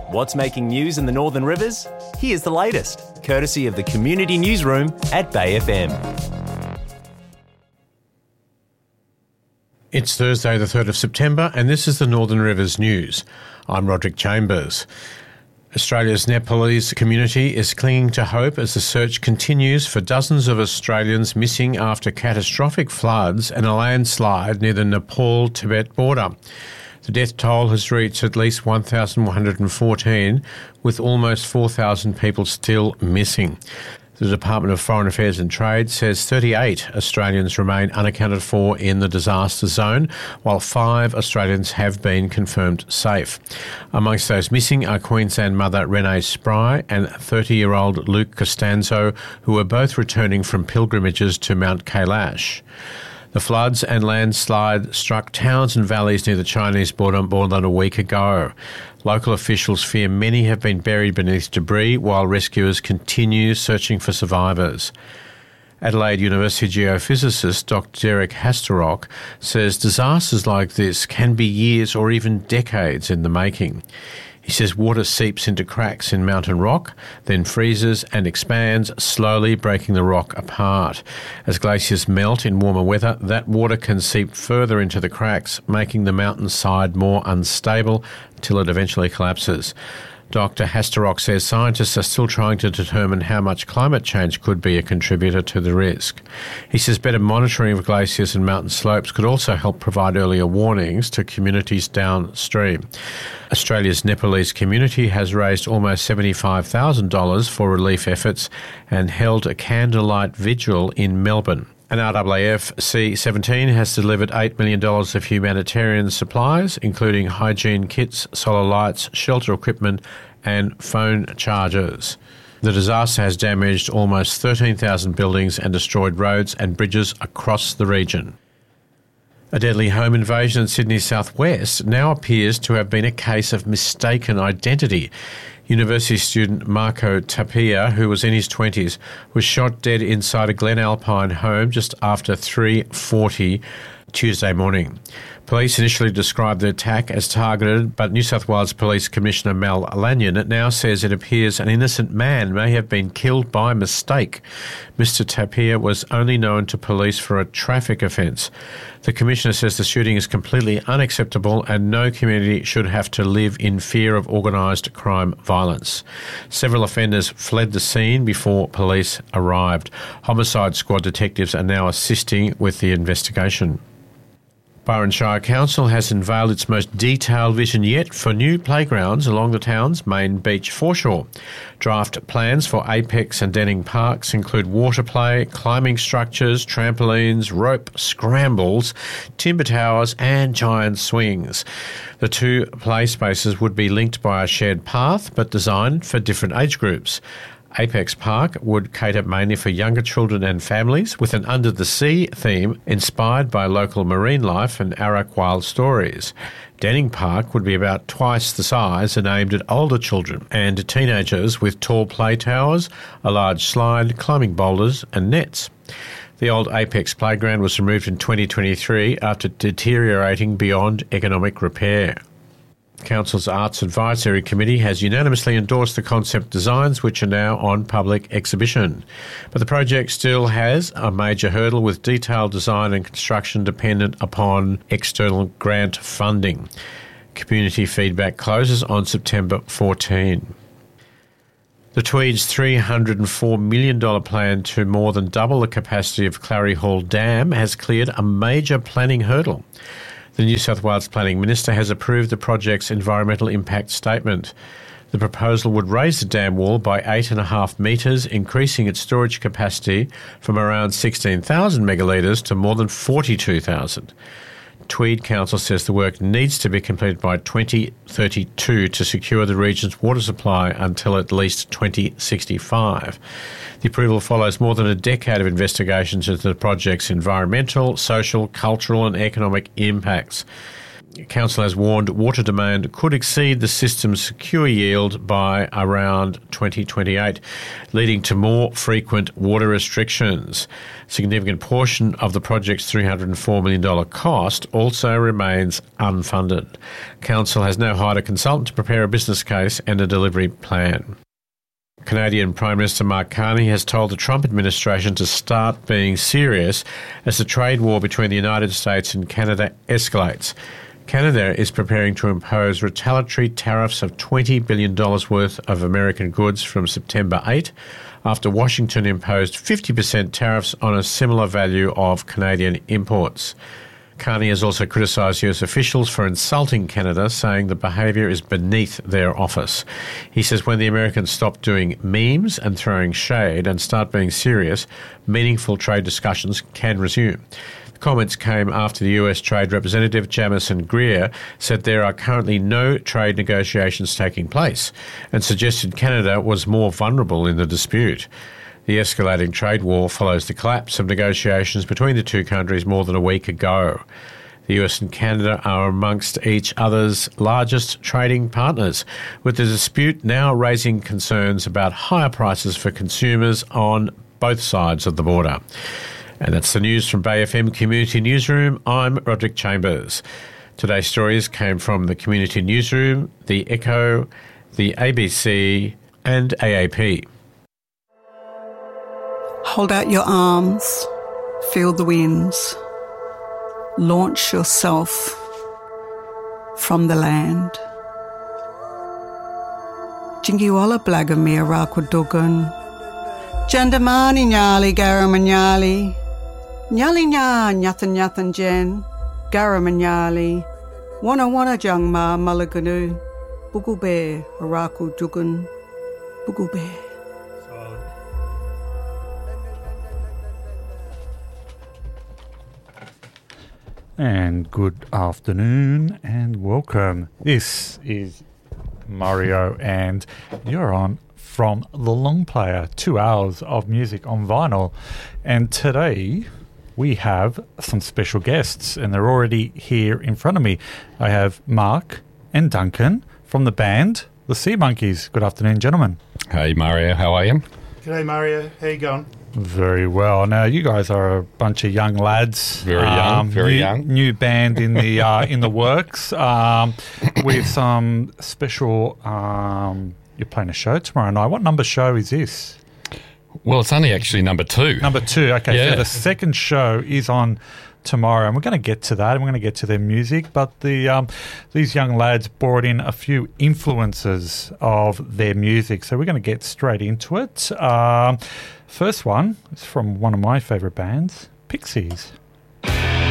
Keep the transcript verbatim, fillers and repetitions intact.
What's making news in the Northern Rivers? Here's the latest, courtesy of the Community Newsroom at Bay F M. It's Thursday the third of September and this is the Northern Rivers News. I'm Roderick Chambers. Australia's Nepalese community is clinging to hope as the search continues for dozens of Australians missing after catastrophic floods and a landslide near the Nepal-Tibet border. The death toll has reached at least one thousand one hundred fourteen, with almost four thousand people still missing. The Department of Foreign Affairs and Trade says thirty-eight Australians remain unaccounted for in the disaster zone, while five Australians have been confirmed safe. Amongst those missing are Queensland mother Renee Spry and thirty-year-old Luke Costanzo, who were both returning from pilgrimages to Mount Kailash. The floods and landslide struck towns and valleys near the Chinese border more than a week ago. Local officials fear many have been buried beneath debris while rescuers continue searching for survivors. Adelaide University geophysicist Doctor Derek Hasterrock says disasters like this can be years or even decades in the making. He says water seeps into cracks in mountain rock, then freezes and expands, slowly breaking the rock apart. As glaciers melt in warmer weather, that water can seep further into the cracks, making the mountainside more unstable until it eventually collapses. Doctor Hasterrock says scientists are still trying to determine how much climate change could be a contributor to the risk. He says better monitoring of glaciers and mountain slopes could also help provide earlier warnings to communities downstream. Australia's Nepalese community has raised almost seventy-five thousand dollars for relief efforts and held a candlelight vigil in Melbourne. And R A A F C seventeen has delivered eight million dollars of humanitarian supplies, including hygiene kits, solar lights, shelter equipment and phone chargers. The disaster has damaged almost thirteen thousand buildings and destroyed roads and bridges across the region. A deadly home invasion in Sydney's southwest now appears to have been a case of mistaken identity. University student Marco Tapia, who was in his twenties, was shot dead inside a Glen Alpine home just after three forty Tuesday morning. Police initially described the attack as targeted, but New South Wales Police Commissioner Mal Lanyon now says it appears an innocent man may have been killed by mistake. Mister Tapia was only known to police for a traffic offence. The Commissioner says the shooting is completely unacceptable and no community should have to live in fear of organised crime violence. Several offenders fled the scene before police arrived. Homicide Squad detectives are now assisting with the investigation. Byron Shire Council has unveiled its most detailed vision yet for new playgrounds along the town's main beach foreshore. Draft plans for Apex and Denning Parks include water play, climbing structures, trampolines, rope scrambles, timber towers and giant swings. The two play spaces would be linked by a shared path but designed for different age groups. Apex Park would cater mainly for younger children and families with an under-the-sea theme inspired by local marine life and Arak wild stories. Denning Park would be about twice the size and aimed at older children and teenagers with tall play towers, a large slide, climbing boulders and nets. The old Apex playground was removed in twenty twenty-three after deteriorating beyond economic repair. Council's Arts Advisory Committee has unanimously endorsed the concept designs which are now on public exhibition. But the project still has a major hurdle with detailed design and construction dependent upon external grant funding. Community feedback closes on September fourteenth. The Tweed's three hundred four million dollars plan to more than double the capacity of Clarrie Hall Dam has cleared a major planning hurdle. The New South Wales Planning Minister has approved the project's environmental impact statement. The proposal would raise the dam wall by eight point five metres, increasing its storage capacity from around sixteen thousand megalitres to more than forty-two thousand. Tweed Council says the work needs to be completed by twenty thirty-two to secure the region's water supply until at least twenty sixty-five. The approval follows more than a decade of investigations into the project's environmental, social, cultural and economic impacts. Council has warned water demand could exceed the system's secure yield by around twenty twenty-eight, leading to more frequent water restrictions. A significant portion of the project's three hundred four million dollars cost also remains unfunded. Council has now hired a consultant to prepare a business case and a delivery plan. Canadian Prime Minister Mark Carney has told the Trump administration to start being serious as the trade war between the United States and Canada escalates. Canada is preparing to impose retaliatory tariffs of twenty billion dollars worth of American goods from September eighth, after Washington imposed fifty percent tariffs on a similar value of Canadian imports. Carney has also criticised U S officials for insulting Canada, saying the behaviour is beneath their office. He says when the Americans stop doing memes and throwing shade and start being serious, meaningful trade discussions can resume. The comments came after the U S Trade Representative Jamieson Greer said there are currently no trade negotiations taking place and suggested Canada was more vulnerable in the dispute. The escalating trade war follows the collapse of negotiations between the two countries more than a week ago. The U S and Canada are amongst each other's largest trading partners, with the dispute now raising concerns about higher prices for consumers on both sides of the border. And that's the news from Bay F M Community Newsroom. I'm Roderick Chambers. Today's stories came from the Community Newsroom, the Echo, the A B C and A A P. Hold out your arms, feel the winds, launch yourself from the land. Jingiwala blagamir rakudugun, Jandamani nyali garamanyali, Nyali nya nyathan nyathan jen, garamanyali, Wana wana jangma malaganu, Bugube araku dugun, Bugube. And good afternoon and welcome. This is Mario and you're on From the Long Player, two hours of music on vinyl. And today we have some special guests and they're already here in front of me. I have Mark and Duncan from the band The Sea Monkeys. Good afternoon, gentlemen. Hey Mario, how are you? G'day Mario, how you going? Very well. Now, you guys are a bunch of young lads. Very young, um, very new, young. New band in the uh, in the works um, with some special. Um, you're playing a show tomorrow night. What number show is this? Well, it's only actually number two. Number two. Okay, Yeah. so the second show is on tomorrow, and we're going to get to that, and we're going to get to their music. But the um, these young lads brought in a few influences of their music, so we're going to get straight into it. Um, first one is from one of my favourite bands, Pixies.